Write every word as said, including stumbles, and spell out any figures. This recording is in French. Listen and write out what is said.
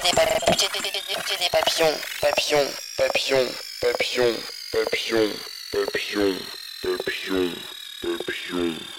des papillons, des papillons, papillons, papillons, papillons, papillons, papillons, papillons, papillons.